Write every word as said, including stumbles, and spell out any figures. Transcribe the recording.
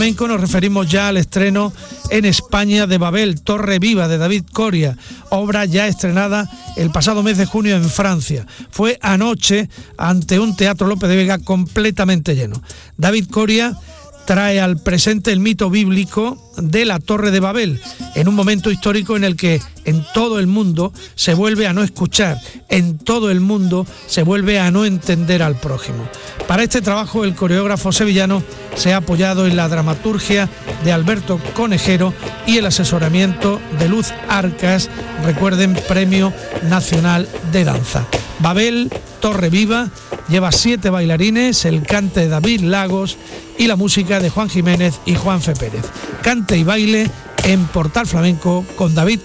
Nos referimos ya al estreno en España de Babel, Torre Viva, de David Coria, obra ya estrenada el pasado mes de junio en Francia. Fue anoche ante un Teatro Lope de Vega completamente lleno. David Coria trae al presente el mito bíblico de la Torre de Babel, en un momento histórico en el que en todo el mundo se vuelve a no escuchar, en todo el mundo se vuelve a no entender al prójimo. Para este trabajo el coreógrafo sevillano se ha apoyado en la dramaturgia de Alberto Conejero y el asesoramiento de Luz Arcas, recuerden, Premio Nacional de Danza. Babel, Torre Viva, lleva siete bailarines, el cante de David Lagos y la música de Juan Jiménez y Juanfe Pérez. Cante y baile en Portal Flamenco con David